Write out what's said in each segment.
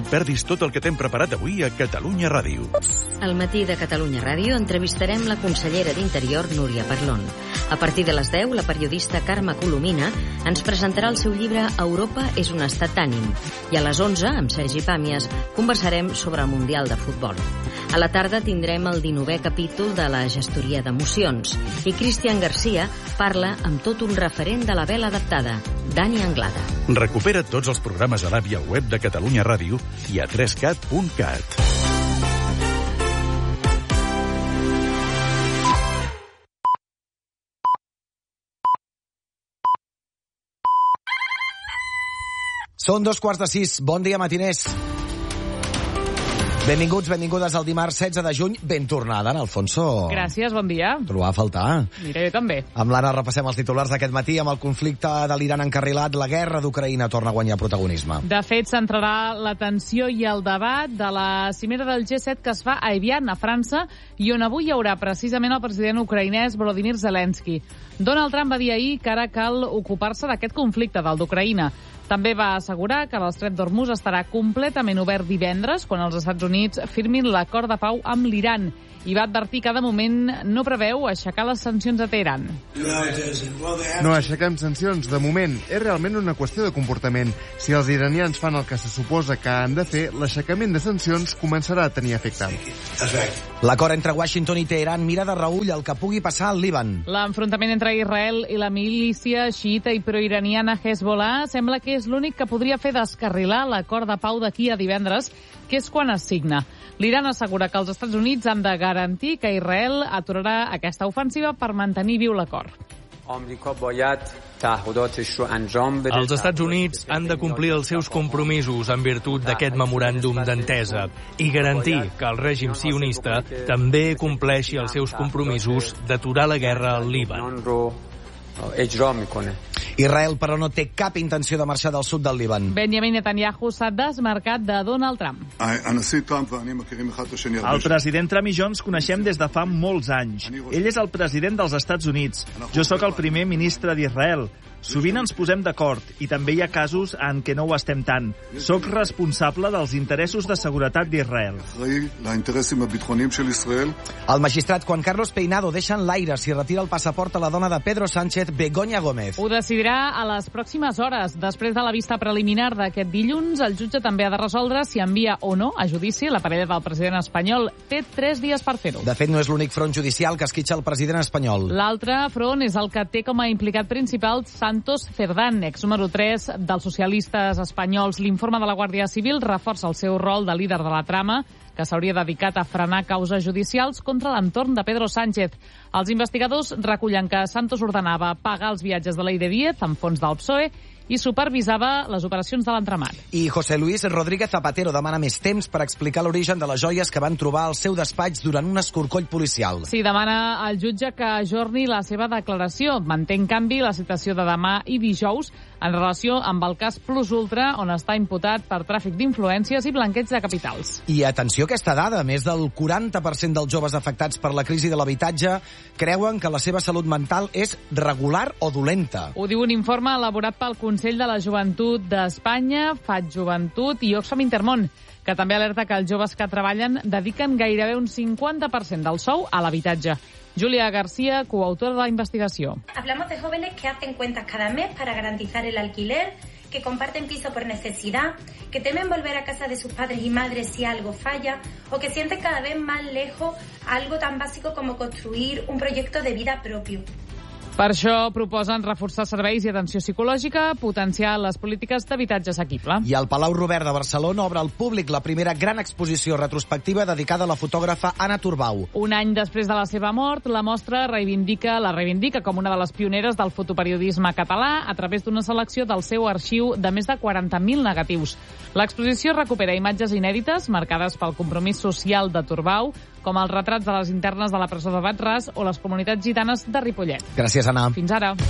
No et perdis tot el que t'hem preparat avui a Catalunya Ràdio. Al matí de Catalunya Ràdio entrevistarem la consellera d'Interior, Núria Parlon. A partir de les 10, la periodista Carme Colomina ens presentarà el seu llibre Europa és un estat d'ànim. I a les 11, amb Sergi Pàmies, conversarem sobre el Mundial de Futbol. A la tarda tindrem el 19è capítol de la gestoria d'emocions. I Cristian Garcia parla amb tot un referent de la vela adaptada, Dani Anglada. Recupera tots els programes a l'àvia web de Catalunya Ràdio i a 3cat.cat. Són 5:15. Bon dia, matiners. Benvinguts, benvingudes al dimarts 16 de juny. Ben tornada, en Alfonso. Gràcies, bon dia. Trobava a faltar. Mira, jo també. Amb l'Anna repassem els titulars d'aquest matí. Amb el conflicte de l'Iran encarrilat, la guerra d'Ucraïna torna a guanyar protagonisme. De fet, centrarà l'atenció i el debat de la cimera del G7 que es fa a Evian, a França, i on avui hi haurà precisament el president ucraïnès Volodymyr Zelensky. Donald Trump va dir ahir que ara cal ocupar-se d'aquest conflicte, del d'Ucraïna. També va assegurar que l'estret d'Hormuz estarà completament obert divendres, quan els Estats Units firmin l'acord de pau amb l'Iran. I va advertir que de moment no preveu aixecar les sancions a Teheran. No aixequem sancions, de moment. És realment una qüestió de comportament. Si els iranians fan el que se suposa que han de fer, l'aixecament de sancions començarà a tenir efecte. L'acord entre Washington i Teheran mira de reüll el que pugui passar al Líban. L'enfrontament entre Israel i la milícia xiita i proiraniana Hezbollah sembla que és l'únic que podria fer descarrilar l'acord de pau d'aquí a divendres, que és quan es signa. L'Iran assegura que els Estats Units han de garantir que Israel aturarà aquesta ofensiva per mantenir viu l'acord. Els Estats Units han de complir els seus compromisos en virtut d'aquest memoràndum d'entesa i garantir que el règim sionista també compleixi els seus compromisos d'aturar la guerra al Líban. Israel, però, no té cap intenció de marxar del sud del Líban. Benjamin Netanyahu s'ha desmarcat de Donald Trump. El president Trump i jo ens coneixem des de fa molts anys. Ell és el president dels Estats Units. Jo sóc el primer ministre d'Israel. Sovint ens posem d'acord i també hi ha casos en què no ho estem tant. Soc responsable dels interessos de seguretat d'Israel. El magistrat Juan Carlos Peinado deixa en l'aire si retira el passaport a la dona de Pedro Sánchez, Begoña Gómez. Ho decidirà a les pròximes hores. Després de la vista preliminar d'aquest dilluns, el jutge també ha de resoldre si envia o no a judici la parella del president espanyol. Té 3 dies per fer-ho. De fet, no és l'únic front judicial que esquitxa el president espanyol. L'altre front és el que té com a implicat principal Santos Cerdán, ex número 3 dels socialistes espanyols. L'informe de la Guàrdia Civil reforça el seu rol de líder de la trama, que s'hauria dedicat a frenar causes judicials contra l'entorn de Pedro Sánchez. Els investigadors recullen que Santos ordenava pagar els viatges de l'Eide Díez amb fons del PSOE i supervisava les operacions de l'entramat. I José Luis Rodríguez Zapatero demana més temps per explicar l'origen de les joies que van trobar al seu despatx durant un escorcoll policial. Sí, demana al jutge que ajorni la seva declaració. Manté, en canvi, la citació de demà i dijous en relació amb el cas Plus Ultra, on està imputat per tràfic d'influències i blanqueig de capitals. I atenció a aquesta dada, més del 40% dels joves afectats per la crisi de l'habitatge creuen que la seva salut mental és regular o dolenta. Ho diu un informe elaborat pel Consell de la Joventut d'Espanya, FAT Joventut i Oxfam Intermón, que també alerta que els joves que treballen dediquen gairebé un 50% del sou a l'habitatge. Julia García, coautora de la investigació. Hablamos de jóvenes que hacen cuentas cada mes para garantizar el alquiler, que comparten piso por necesidad, que temen volver a casa de sus padres y madres si algo falla, o que sienten cada vez más lejos algo tan básico como construir un proyecto de vida propio. Per això proposen reforçar serveis i atenció psicològica, potenciar les polítiques d'habitatge assequible. I el Palau Robert de Barcelona obre al públic la primera gran exposició retrospectiva dedicada a la fotògrafa Anna Turbau. Un any després de la seva mort, la mostra la reivindica com una de les pioneres del fotoperiodisme català a través d'una selecció del seu arxiu de més de 40.000 negatius. L'exposició recupera imatges inèdites marcades pel compromís social de Turbau, com els retrats de les internes de la presó de Bat-ras o les comunitats gitanes de Ripollet. Gràcies, Anna. Fins ara.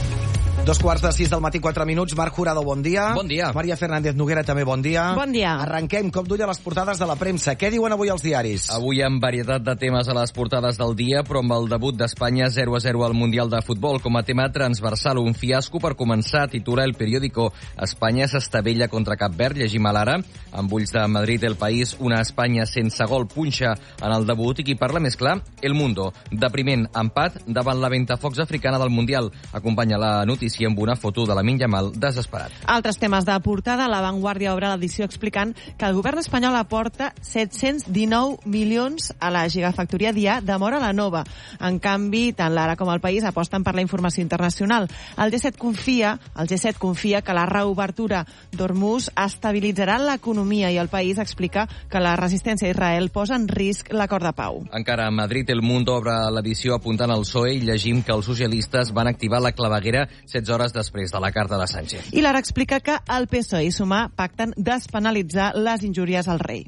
2:45 del matí, 4 minuts. Marc Jurado, bon dia. Bon dia. Maria Fernández Noguera, també bon dia. Bon dia. Arrenquem, cop d'ull a les portades de la premsa. Què diuen avui els diaris? Avui amb varietat de temes a les portades del dia, però amb el debut d'Espanya 0-0 al Mundial de Futbol com a tema transversal. Un fiasco per començar, titula El Periódico. Espanya s'estavella contra Cap Verd, llegim a l'Ara. Amb ulls de Madrid, El País, una Espanya sense gol punxa en el debut i qui parla més clar, El Mundo. Depriment, empat davant la ventafocs africana del Mundial. Acompanya la notícia amb una foto de Lamine Yamal desesperat. Altres temes de portada. La Vanguardia obre l'edició explicant que el govern espanyol aporta 719 milions a la gigafactoria d'IA de Móra la Nova. En canvi, tant l'Ara com el País aposten per la informació internacional. El G7 confia que la reobertura d'Hormuz estabilitzarà l'economia i el País explica que la resistència a Israel posa en risc l'acord de pau. Encara a Madrid, El Mundo obre l'edició apuntant al PSOE i llegim que els socialistes van activar la claveguera 16 hores després de la carta de Sánchez. I l'Ara explica que el PSOE i Sumar pacten despenalitzar les injúries al rei.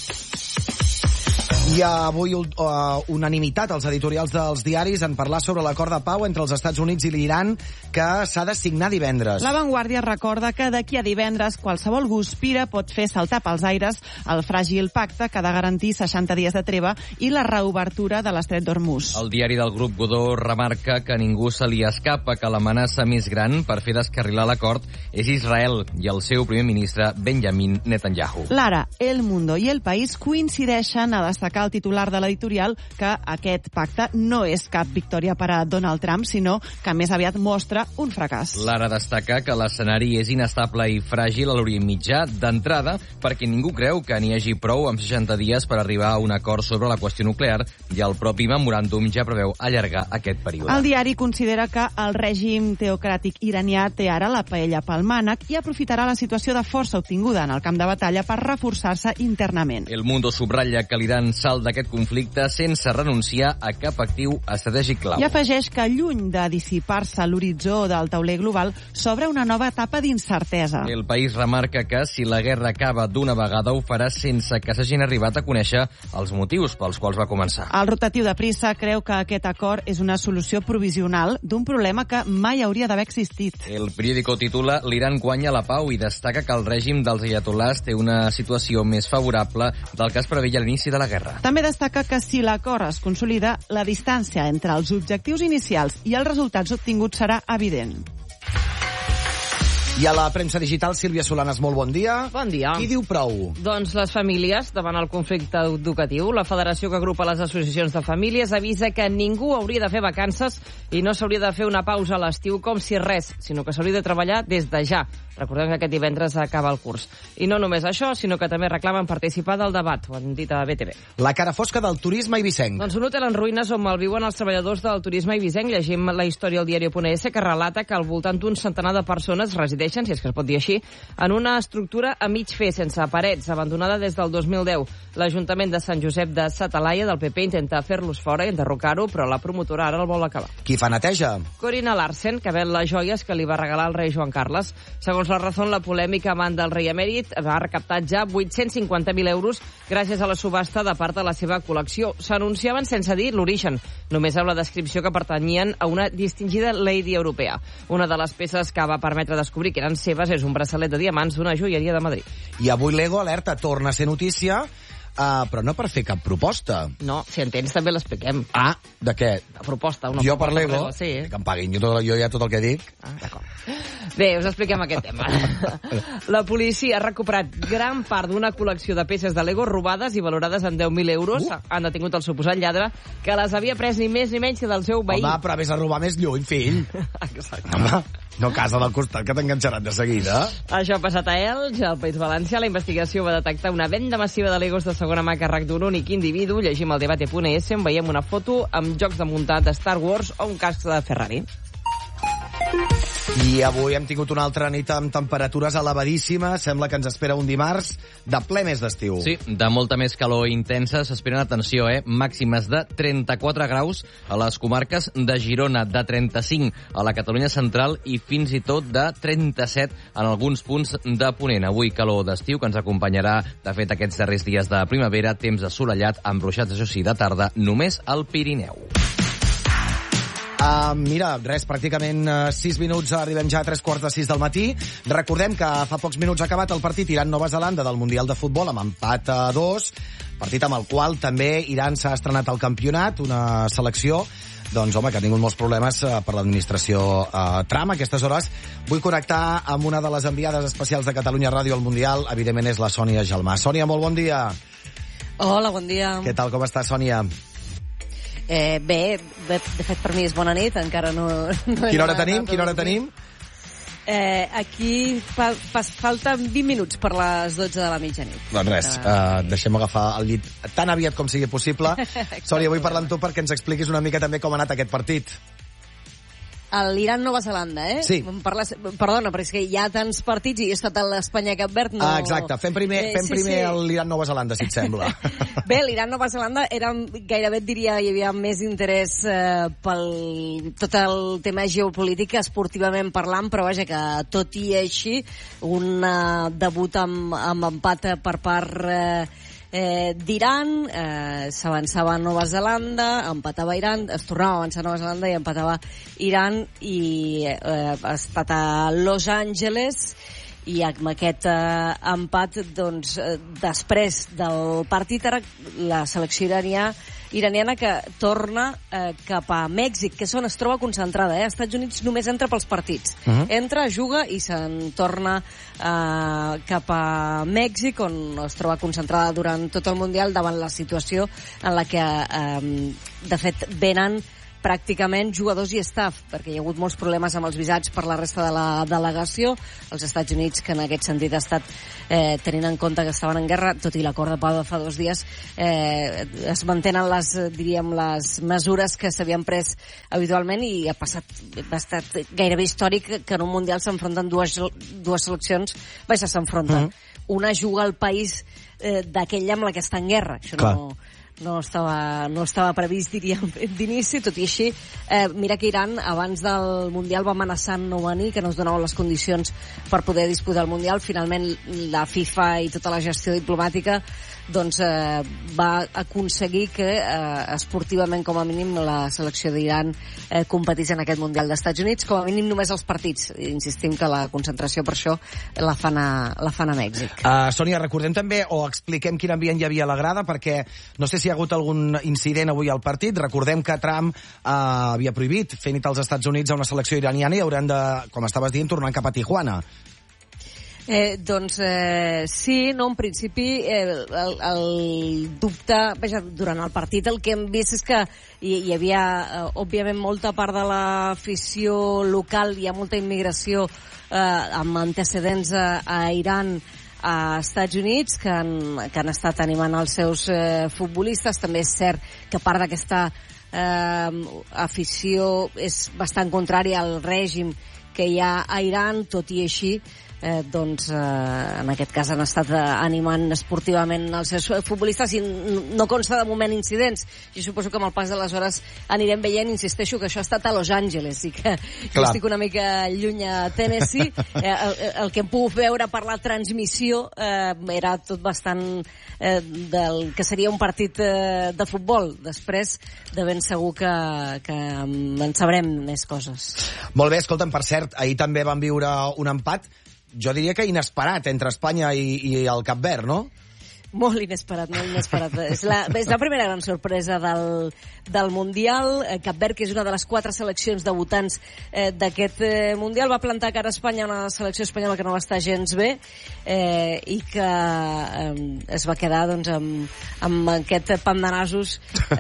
Hi ha avui unanimitat als editorials dels diaris en parlar sobre l'acord de pau entre els Estats Units i l'Iran que s'ha de signar divendres. La Vanguardia recorda que d'aquí a divendres qualsevol guspira pot fer saltar pels aires el fràgil pacte que ha de garantir 60 dies de treva i la reobertura de l'estret d'Hormuz. El diari del grup Godó remarca que ningú se li escapa que l'amenaça més gran per fer descarrilar l'acord és Israel i el seu primer ministre Benjamin Netanyahu. L'Ara, El Mundo i El País coincideixen a destacar el titular de l'editorial que aquest pacte no és cap victòria per a Donald Trump, sinó que més aviat mostra un fracàs. L'Ara destaca que l'escenari és inestable i fràgil a l'Orient Mitjà d'entrada perquè ningú creu que n'hi hagi prou amb 60 dies per arribar a un acord sobre la qüestió nuclear i el propi memoràndum ja preveu allargar aquest període. El diari considera que el règim teocràtic iranià té ara la paella pel mànec i aprofitarà la situació de força obtinguda en el camp de batalla per reforçar-se internament. El Mundo subratlla que l'Iran salt d'aquest conflicte sense renunciar a cap actiu estratègic clau. I afegeix que lluny de dissipar-se l'horitzó del tauler global s'obre una nova etapa d'incertesa. El País remarca que si la guerra acaba d'una vegada ho farà sense que s'hagin arribat a conèixer els motius pels quals va començar. El rotatiu de prissa creu que aquest acord és una solució provisional d'un problema que mai hauria d'haver existit. El periòdico titula L'Iran guanya la pau i destaca que el règim dels ayatolás té una situació més favorable del que es preveia a l'inici de la guerra. També destaca que si l'acord es consolida, la distància entre els objectius inicials i els resultats obtinguts serà evident. I a la premsa digital, Sílvia Solanas, molt bon dia. Bon dia. Qui diu prou? Doncs les famílies, davant el conflicte educatiu. La federació que agrupa les associacions de famílies avisa que ningú hauria de fer vacances i no s'hauria de fer una pausa a l'estiu com si res, sinó que s'hauria de treballar des de ja. Recordem que aquest divendres acaba el curs. I no només això, sinó que també reclamen participar del debat, ho han dit a BTV. La cara fosca del turisme eivissenc. Doncs un hotel en ruïnes on malviuen els treballadors del turisme eivissenc. Llegim la història al diario.es que relata que al voltant d'un centenar de persones resideixen, si és que es pot dir així, en una estructura a mig fer, sense parets, abandonada des del 2010. L'Ajuntament de Sant Josep de Satalaia del PP intenta fer-los fora i enderrocar-ho, però la promotora ara el vol acabar. Qui fa neteja? Corina Larsen, que ven les joies que li va regalar el rei Joan Carles. Segons la Razón, la polèmica amant del rei emèrit ha recaptat ja 850.000 euros gràcies a la subhasta de part de la seva col·lecció. S'anunciaven sense dir l'origen, només amb la descripció que pertanyien a una distingida lady europea. Una de les peces que va permetre descobrir que eren seves és un braçalet de diamants d'una joieria de Madrid. I avui Lego Alerta torna a ser notícia, però no per fer cap proposta. No, si entens també l'expliquem. Ah, de què? La proposta, una jo proposta per Lego, sí. Que em paguin, jo ja tot el que dic. Ah, d'acord. Bé, us expliquem aquest tema. La policia ha recuperat gran part d'una col·lecció de peces de Lego robades i valorades en 10.000 euros. Han detingut el suposat lladre, que les havia pres ni més ni menys que del seu veí. Home, però vés a robar més lluny, fill. Exacte. Home, no casa del costat, que t'enganxaran de seguida. Això ha passat a Elx, al País Valencià. La investigació va detectar una venda massiva de Legos de segona mà a càrrec d'un únic individu. Llegim el debate.es, on veiem una foto amb jocs de muntat de Star Wars o un casc de Ferrari. I avui hem tingut una altra nit amb temperatures elevadíssimes. Sembla que ens espera un dimarts de ple mes d'estiu. Sí, de molta més calor intensa. S'esperen, atenció, màximes de 34 graus a les comarques de Girona, de 35 a la Catalunya central i fins i tot de 37 en alguns punts de Ponent. Avui calor d'estiu que ens acompanyarà, de fet, aquests darrers dies de primavera, temps assolellat, amb ruixats, això sí, de tarda, només al Pirineu. Mira, res, pràcticament 6 minuts, arribem ja a 3:45 del matí. Recordem que fa pocs minuts ha acabat el partit Iran-Nova Zelanda del Mundial de Futbol amb empat a 2, partit amb el qual també Iran s'ha estrenat al campionat, una selecció doncs, home, que ha tingut molts problemes per l'administració Trump. A aquestes hores vull connectar amb una de les enviades especials de Catalunya Ràdio al Mundial, evidentment és la Sònia Gelmà. Sònia, molt bon dia. Hola, bon dia. Què tal, com estàs, Sònia? Bé, de fet per mi és bona nit, encara no... Quina hora tenim? Aquí falten 20 minuts per les 12 de la mitjanit. Doncs res, deixem agafar el llit tan aviat com sigui possible. Sònia, vull parlar amb tu perquè ens expliquis una mica també com ha anat aquest partit. L'Iran-Nova Zelanda, Sí. Perdona, però és que hi ha tants partits i he estat a l'Espanya-Cap Verd. No... Exacte, fem primer l'Iran-Nova Zelanda, si et sembla. Bé, l'Iran-Nova Zelanda gairebé et diria hi havia més interès pel tot el tema geopolític, esportivament parlant, però vaja que tot i així un debut amb empat per part d'Iran, s'avançava a Nova Zelanda, empatava Iran, es tornava a avançar a Nova Zelanda i empatava Iran, i ha estat a Los Angeles, i amb aquest empat, doncs, després del partit, ara la selecció iraniana que torna cap a Mèxic, que és on es troba concentrada. Els Estats Units només entra pels partits. Entra, juga i se'n torna cap a Mèxic, on es troba concentrada durant tot el Mundial, davant la situació en la que, de fet, venen pràcticament jugadors i staff, perquè hi ha hagut molts problemes amb els visats per la resta de la delegació. Els Estats Units, que en aquest sentit ha estat tenint en compte que estaven en guerra, tot i l'acord de pau de fa 2 dies, es mantenen les mesures que s'havien pres habitualment, i ha estat gairebé històric que en un Mundial s'enfronten dues seleccions, s'enfronten. Una juga al país d'aquell amb la que està en guerra. Això no estava previst, diríem, d'inici. Tot i així, mira que Iran abans del Mundial va amenaçar no venir, que no es donaven les condicions per poder disputar el Mundial. Finalment la FIFA i tota la gestió diplomàtica doncs va aconseguir que esportivament, com a mínim, la selecció d'Iran competís en aquest Mundial d'Estats Units, com a mínim només els partits. Insistim que la concentració per això la fan a Mèxic. Sònia, recordem també, o expliquem quin ambient hi havia a la grada, perquè no sé si hi ha hagut algun incident avui al partit. Recordem que Trump havia prohibit fer nit als Estats Units a una selecció iraniana i hauran de, com estaves dient, tornar cap a Tijuana. Sí, no, en principi el dubte, durant el partit el que hem vist és que hi havia òbviament molta part de l'afició local, hi ha molta immigració amb antecedents a Iran, a Estats Units, que han estat animant els seus futbolistes. També és cert que part d'aquesta afició és bastant contrària al règim que hi ha a Iran. Tot i així, en aquest cas han estat animant esportivament els seus futbolistes, i no consta de moment incidents. Jo suposo que amb el pas de les hores anirem veient. Insisteixo que això ha estat a Los Angeles i que jo estic una mica lluny a Tennessee. El que hem pogut veure per la transmissió era tot bastant del que seria un partit de futbol. Després, de ben segur que en sabrem més coses. Molt bé, escolta'm, per cert, ahir també vam viure un empat, jo diria que inesperat, entre Espanya i el Cap Verd, no? Molt inesperat, molt inesperat. És la primera gran sorpresa del Mundial. Cap Verd, que és una de les 4 seleccions debutants d'aquest Mundial, va plantar cara a Espanya, una selecció espanyola que no va estar gens bé, i que es va quedar amb aquest pam de nasos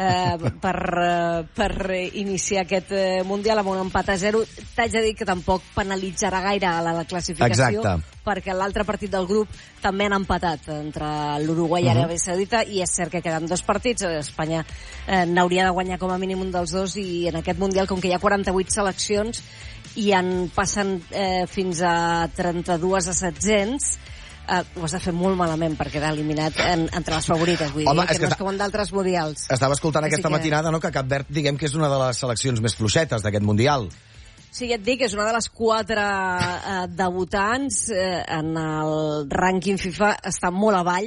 per iniciar aquest Mundial amb un empat a 0. T'haig de dir que tampoc penalitzarà gaire a la classificació. Exacte. Perquè l'altre partit del grup també han empatat entre l'Uruguai i Aràbia Saudita, i és cert que queden 2 partits. Espanya n'hauria de guanyar com a mínim un dels 2, i en aquest Mundial, com que hi ha 48 seleccions i en passen fins a 32 a 700, ho has de fer molt malament per quedar eliminat entre les favorites. Vull dir, que no és com en d'altres mundials. Estava escoltant aquesta matinada, no?, que Cap Verd, diguem que és una de les seleccions més fluixetes d'aquest Mundial. Sí, ja et dic, és una de les 4 debutants en el rànquing FIFA, està molt avall.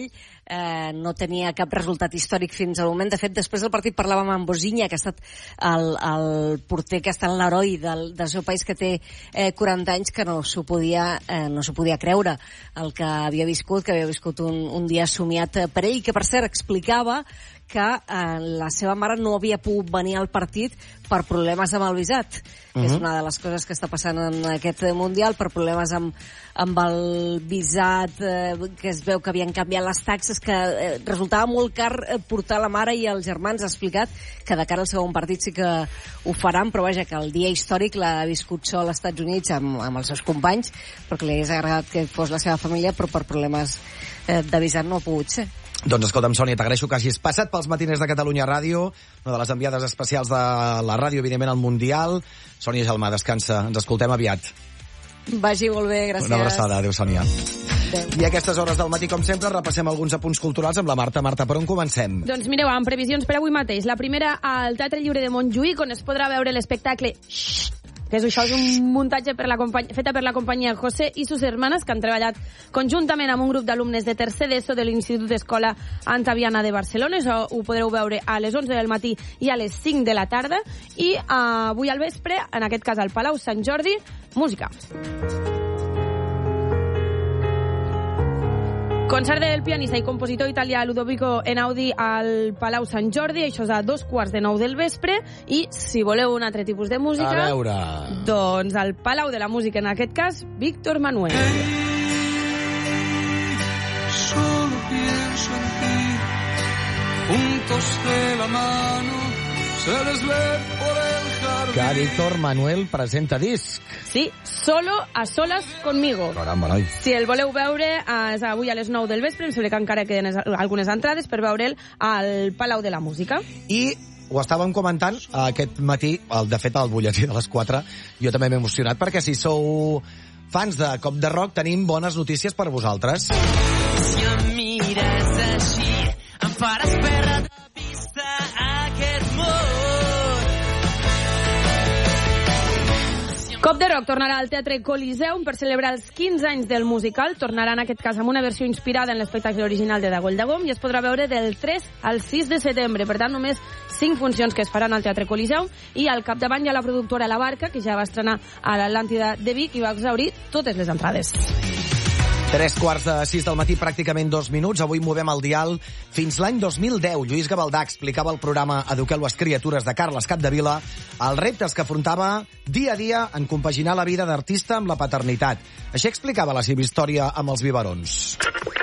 no tenia cap resultat històric fins al moment. De fet, després del partit parlàvem amb Bozinia, que ha estat el porter, que ha estat l'heroi del seu país, que té 40 anys, que no s'ho podia creure el que havia viscut un dia somiat per ell, que per cert explicava que la seva mare no havia pogut venir al partit per problemes amb el visat, que és una de les coses que està passant en aquest Mundial, per problemes amb el visat, que es veu que havien canviat les taxes, que resultava molt car portar la mare i els germans. Ha explicat que de cara al segon partit sí que ho faran, però vaja, que el dia històric l'ha viscut sol als Estats Units amb els seus companys, perquè li hagués agradat que fos la seva família, però per problemes de visat no ha pogut ser. Doncs escolta'm, Sònia, t'agraeixo que hagis passat pels matiners de Catalunya Ràdio, una de les enviades especials de la ràdio, evidentment, al Mundial. Sònia Gelmà, descansa. Ens escoltem aviat. Vagi molt bé, gràcies. Una abraçada. Adéu, Sònia. Adéu. I a aquestes hores del matí, com sempre, repassem alguns apunts culturals amb la Marta. Marta, per on comencem? Doncs mireu, amb previsions per avui mateix. La primera, al Teatre Lliure de Montjuïc, on es podrà veure l'espectacle que això és un muntatge feta per la companyia José i sus hermanes, que han treballat conjuntament amb un grup d'alumnes de tercer d'ESO de l'Institut d'Escola Antaviana de Barcelona. Això ho podreu veure a les 11 del matí i a les 5 de la tarda. I avui al vespre, en aquest cas al Palau Sant Jordi, música. Concert del pianista i compositor italià Ludovico Einaudi al Palau Sant Jordi, això és a 2:15 del vespre, i si voleu un altre tipus de música, a veure, doncs al Palau de la Música, en aquest cas, Víctor Manuel. Solo pienso en ti, juntos de la mano, se les ve por el jardín. Que Víctor Manuel presenta disc. Sí, Solo a solas conmigo. Caramba, noi. Si el voleu veure, és avui a les 9 del vespre, em sembla que encara queden algunes entrades per veure'l al Palau de la Música. I ho estàvem comentant aquest matí, de fet al butlletí de les 4, jo també m'he emocionat, perquè si sou fans de Cop de Rock tenim bones notícies per vosaltres. Si em mires així, em faràs perdre de vista aquest món. Cop de Rock tornarà al Teatre Coliseum per celebrar els 15 anys del musical. Tornarà en aquest cas amb una versió inspirada en l'espectacle original de Dagoll Dagom i es podrà veure del 3 al 6 de setembre. Per tant, només 5 funcions que es faran al Teatre Coliseum, i al capdavant hi ha la productora La Barca, que ja va estrenar a l'Atlàntida de Vic i va exhaurir totes les entrades. 3:45 del matí, pràcticament 2 minuts. Avui movem el dial fins l'any 2010. Lluís Gavaldà explicava al programa Eduqueu les criatures de Carles Capdevila els reptes que afrontava dia a dia en compaginar la vida d'artista amb la paternitat. Així explicava la seva història amb els biberons.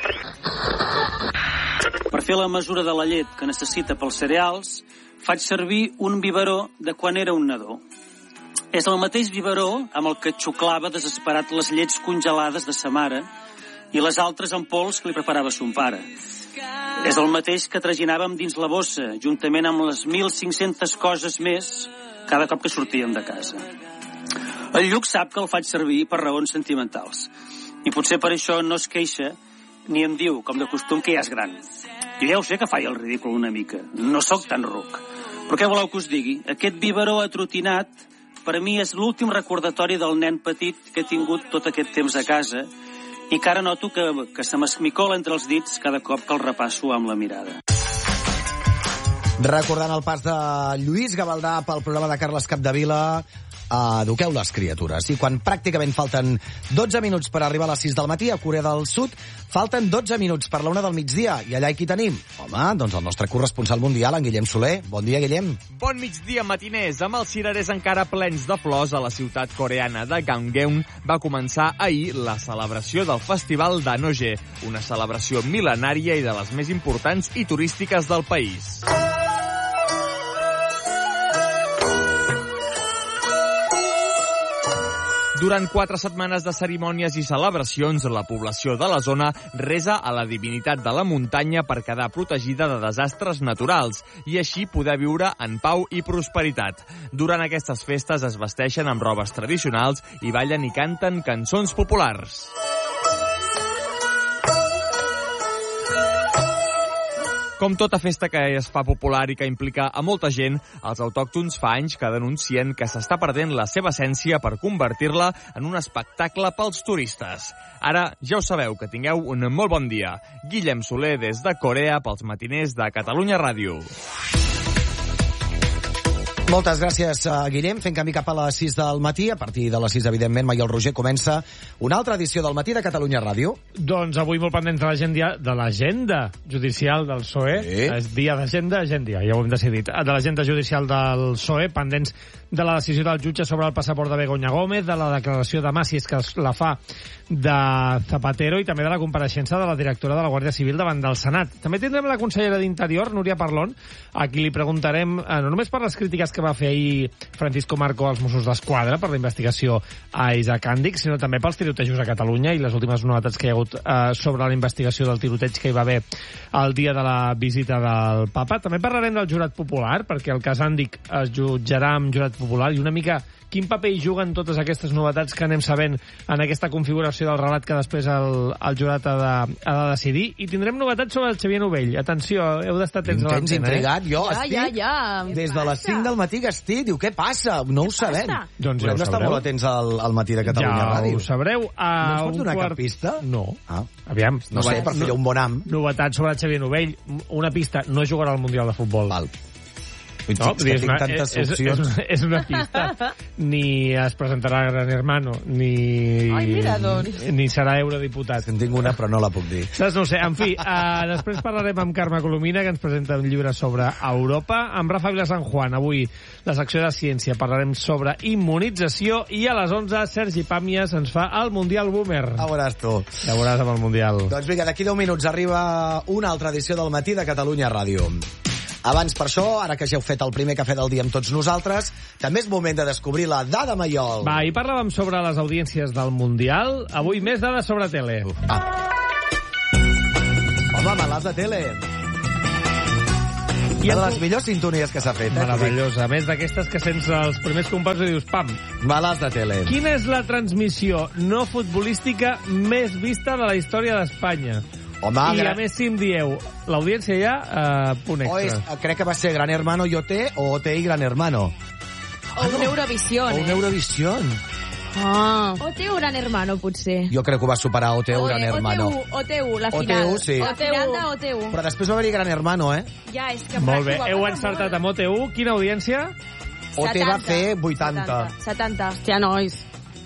Per fer la mesura de la llet que necessita pels cereals, faig servir un biberó de quan era un nadó. És el mateix biberó amb el que xuclava desesperat les llets congelades de sa mare i les altres en pols que li preparava son pare. És el mateix que traginàvem dins la bossa, juntament amb les 1.500 coses més cada cop que sortíem de casa. El Lluc sap que el faig servir per raons sentimentals, i potser per això no es queixa ni em diu, com de costum, que ja és gran. Jo ja ho sé que faig el ridícul una mica, no sóc tan ruc. Però què voleu que us digui? Aquest biberó atrotinat per a mi és l'últim recordatori del nen petit que he tingut tot aquest temps a casa i que ara noto que se m'esmicola entre els dits cada cop que el repasso amb la mirada. Recordant el pas de Lluís Gavaldà pel programa de Carles Capdevila, Eduqueu les criatures. I quan pràcticament falten 12 minuts per arribar a les 6 del matí, a Corea del Sud falten 12 minuts per la 1 del migdia. I allà qui tenim? Home, doncs el nostre corresponsal mundial, en Guillem Soler. Bon dia, Guillem. Bon migdia, matiners. Amb els cirerers encara plens de flors, a la ciutat coreana de Gangneung va començar ahir la celebració del Festival d'Anoje, una celebració mil·lenària i de les més importants i turístiques del país. Durant 4 setmanes de cerimònies i celebracions, la població de la zona resa a la divinitat de la muntanya per quedar protegida de desastres naturals i així poder viure en pau i prosperitat. Durant aquestes festes es vesteixen amb robes tradicionals i ballen i canten cançons populars. Com tota festa que es fa popular i que implica a molta gent, els autòctons fa anys que denuncien que s'està perdent la seva essència per convertir-la en un espectacle pels turistes. Ara ja ho sabeu, que tingueu un molt bon dia. Guillem Soler des de Corea pels matiners de Catalunya Ràdio. Moltes gràcies, Guillem. Fent camí cap a les 6 del matí. A partir de les 6, evidentment, Maiol Roger comença una altra edició del Matí de Catalunya Ràdio. Doncs avui molt pendents de l'agenda judicial del PSOE. Sí. És dia d'agenda, ja ho hem decidit. De l'agenda judicial del PSOE, pendents de la decisió del jutge sobre el passaport de Begoña Gómez, de la declaració de Mas, si és que la fa, de Zapatero, i també de la compareixença de la directora de la Guàrdia Civil davant del Senat. També tindrem la consellera d'Interior, Núria Parlon, a qui li preguntarem, no només per les crítiques que va fer ahir Francisco Marco als Mossos d'Esquadra per la investigació a Isaac Àndic, sinó també pels tirotejos a Catalunya i les últimes novetats que hi ha hagut sobre la investigació del tiroteig que hi va haver el dia de la visita del papa. També parlarem del jurat popular, perquè el cas Àndic es jutjarà amb jurat popular, i una mica quin paper hi juguen totes aquestes novetats que anem sabent en aquesta configuració del relat que després el jurat ha de decidir. I tindrem novetats sobre el Xavier Novell. Atenció, heu d'estar atents a l'antena. Tens intrigat, jo estic des de les 5 del matí que estic. Diu, què passa? No ho sabem. Doncs ja ho d'estar molt atents al Matí de Catalunya Ràdio. Ja ho sabreu. No ens pots donar cap pista? No. Aviam. No sé, per fer un bon am. Novetats sobre el Xavier Novell. Una pista, no jugarà al Mundial de Futbol. Val. No, és una pista. Ni es presentarà a Gran Hermano, ni serà eurodiputat. En tinc una, però no la puc dir. Saps? No ho sé. En fi, després parlarem amb Carme Colomina, que ens presenta un llibre sobre Europa. Amb Rafa Vila San Juan, avui, la secció de ciència, parlarem sobre immunització. I a les 11, Sergi Pàmies ens fa el Mundial Boomer. Ja veuràs tu. Ja veuràs amb el Mundial. Doncs vinga, d'aquí 10 minuts arriba una altra edició del Matí de Catalunya Ràdio. Abans, per això, ara que ja heu fet el primer cafè del dia amb tots nosaltres, també és moment de descobrir la dada Maiol. Va, i parlàvem sobre les audiències del Mundial. Avui més dades sobre tele. Home, malàs de tele. Una de les millors sintonies que s'ha fet. Meravellosa. A més d'aquestes que sents els primers companys i dius, pam. Malàs de tele. Quina és la transmissió no futbolística més vista de la història d'Espanya? Home, I a més, si em dieu, l'audiència ja, punt extra. Crec que va ser Gran Hermano i OT, o OT i Gran Hermano. O un Eurovisión. O un Eurovisión. OT o Gran Hermano, potser. Jo crec que ho va superar OT o Gran Hermano. OT1, la final. OT1, sí. La final d'OT1. Però després va haver-hi Gran Hermano, Ja, és que... Molt bé, heu encertat amb OT1. Quina audiència? OT va fer 80. 70. Hòstia, nois.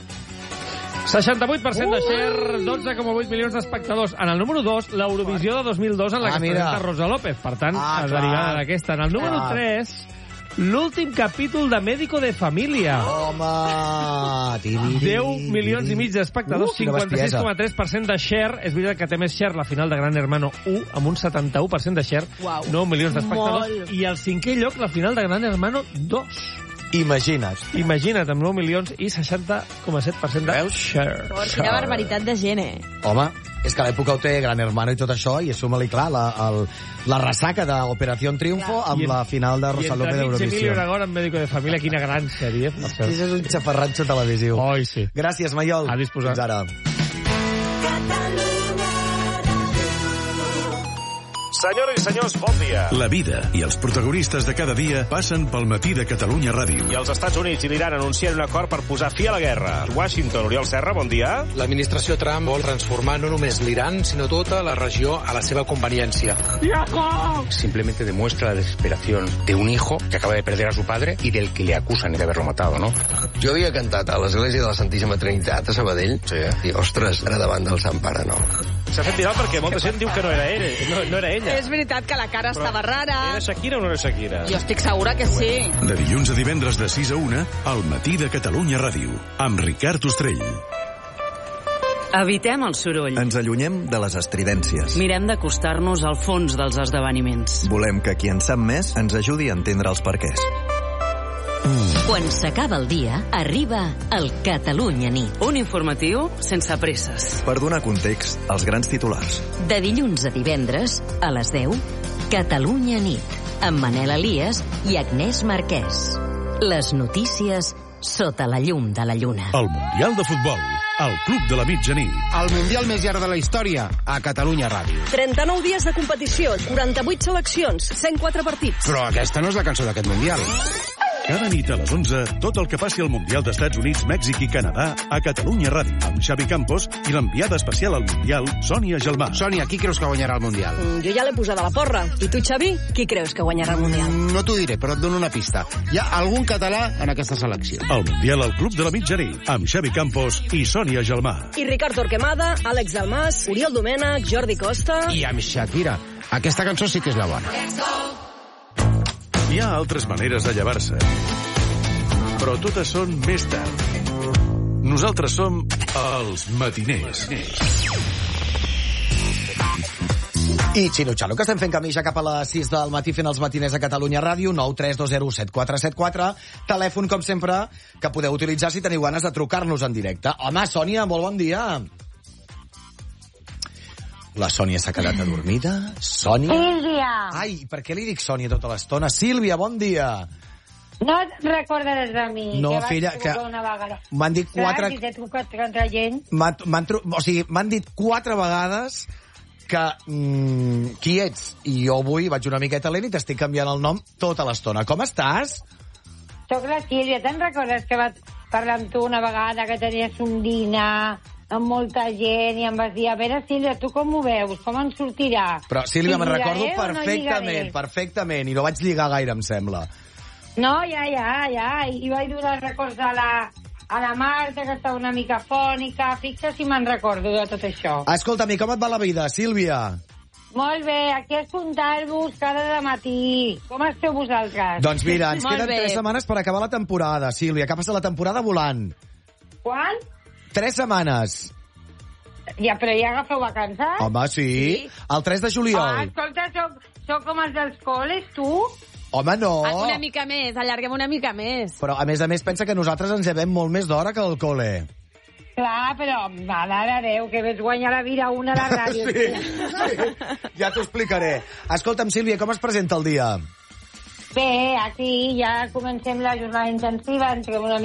68% de share, 12,8 milions d'espectadors. En el número 2, l'Eurovisió de 2002, en la que es presenta Rosa López. Per tant, derivada d'aquesta. En el número 3, l'últim capítol de Médico de Família. Home! 10 milions i mig d'espectadors, 56,3% de share. És veritat que té més share la final de Gran Hermano 1, amb un 71% de share, 9 milions d'espectadors. I al cinquè lloc, la final de Gran Hermano 2. Imagina't, amb 9 milions i 60,7% de share. Quina barbaritat de gent, Home, és que a l'època ho té Gran Hermano i tot això, i suma-li, clar, la ressaca d'Operació Triunfo amb la final de Rosa López d'Eurovisió. I Emilio Aragón amb Médico de Família, quina gran sèrie. És un xafarratxo televisiu. Oi, sí. Gràcies, Maiol. A disposar. Fins ara. Senyores i senyors, bon dia. La vida i els protagonistes de cada dia passen pel Matí de Catalunya Ràdio. I els Estats Units i l'Iran anuncien un acord per posar fi a la guerra. Washington, Oriol Serra, bon dia. L'administració Trump vol transformar no només l'Iran, sinó tota la regió a la seva conveniència. Simplemente demuestra la desesperación de un hijo que acaba de perder a su padre y del que le acusan de haberlo matado, ¿no? Jo havia cantat a l'església de la Santíssima Trinitat a Sabadell. Sí. I, ostres, ara davant del Sant Pare, no. S'ha fet viral perquè molta gent diu que no era ell, no era ella. És veritat que la cara estava rara. Era Shakira o no era Shakira? Jo estic segura que sí. De dilluns a divendres de 6 a 1, al Matí de Catalunya Ràdio, amb Ricard Ostrell. Evitem el soroll. Ens allunyem de les estridències. Mirem d'acostar-nos al fons dels esdeveniments. Volem que qui en sap més ens ajudi a entendre els perquès. Quan s'acaba el dia, arriba el Catalunya Nit. Un informatiu sense presses. Per donar context als grans titulars. De dilluns a divendres, a les 10, Catalunya Nit, amb Manel Elias i Agnès Marquès. Les notícies sota la llum de la lluna. El Mundial de Futbol. al Club de la Mitjanit. El Mundial més llarg de la història, a Catalunya Ràdio. 39 dies de competició, 48 seleccions, 104 partits. Però aquesta no és la cançó d'aquest Mundial. Cada nit a les 11, tot el que passi al Mundial d'Estats Units, Mèxic i Canadà a Catalunya Ràdio, amb Xavi Campos i l'enviada especial al Mundial, Sònia Gelmà. Sònia, qui creus que guanyarà el Mundial? Jo ja l'he posada a la porra. I tu, Xavi, qui creus que guanyarà el Mundial? No t'ho diré, però et dono una pista. Hi ha algun català en aquesta selecció. El Mundial al Club de la Mitjanit, amb Xavi Campos i Sònia Gelmà. I Ricard Torquemada, Àlex Dalmas, Oriol Domènech, Jordi Costa... I amb Shakira. Aquesta cançó sí que és la bona. Hi ha altres maneres de llevar-se, però totes són més tard. Nosaltres som els matiners. I Xinutxalo, que estem fent camí ja cap a les 6 del matí fent els matiners a Catalunya Ràdio, 932017474, telèfon, com sempre, que podeu utilitzar si teniu ganes de trucar-nos en directe. Home, Sònia, molt bon dia. La Sònia s'ha quedat adormida. Sònia? Sílvia! Ai, per què li dic Sònia tota l'estona? Sílvia, bon dia! No et recordes de mi? No, que filla, que m'han dit Clar, quatre... si t'he trucat contra gent. M'han dit 4 vegades que qui ets? I jo avui vaig una miqueta lent i t'estic canviant el nom tota l'estona. Com estàs? Soc la Sílvia. Te'n recordes que vaig parlar amb tu una vegada que tenies un dinar amb molta gent i em vas dir, a veure, Sílvia, tu com ho veus? Com en sortirà? Però, Sílvia, me'n recordo perfectament, perfectament, i no vaig lligar gaire, em sembla. No, ja, i vaig donar records a la Marta, que estava una mica fònica, fixa si me'n recordo de tot això. Escolta'm, i com et va la vida, Sílvia? Molt bé, aquí escoltant-vos cada matí. Com esteu vosaltres? Doncs mira, ens queden 3 setmanes per acabar la temporada, Sílvia, que passa la temporada volant. Quan? 3 setmanes. Ja, però ja agafeu vacances? Home, sí. El 3 de juliol. Escolta, soc com els dels col·les, tu? Home, no. Una mica més, allarguem una mica més. Però, a més, pensa que nosaltres ens llevem molt més d'hora que el col·le. Clar, però, mare de Déu, que ves guanyar la vida una a la ràdio. Sí. Ja t'ho explicaré. Escolta'm, Sílvia, com es presenta el dia? Bé, aquí ja comencem la jornada intensiva, entrem una